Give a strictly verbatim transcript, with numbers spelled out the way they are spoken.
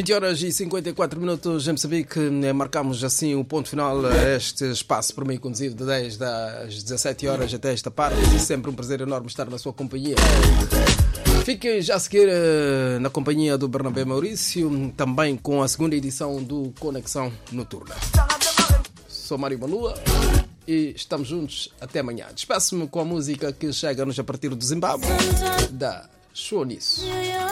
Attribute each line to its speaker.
Speaker 1: vinte horas e cinquenta e quatro minutos em Moçambique. Marcamos assim o ponto final a este espaço por mim conduzido de dez das dezassete horas até esta parte. Sempre um prazer enorme estar na sua companhia. Fiquem já a seguir uh, na companhia do Bernabé Maurício, também com a segunda edição do Conexão Noturna. Sou Mário Malua e estamos juntos até amanhã. Despeço-me com a música que chega-nos a partir do Zimbábue, da Shonisso.